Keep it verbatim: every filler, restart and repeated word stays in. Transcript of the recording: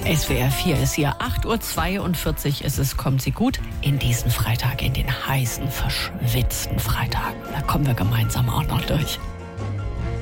S W R vier ist hier, acht Uhr zweiundvierzig ist es, kommt sie gut in diesen Freitag, in den heißen, verschwitzten Freitag. Da kommen wir gemeinsam auch noch durch.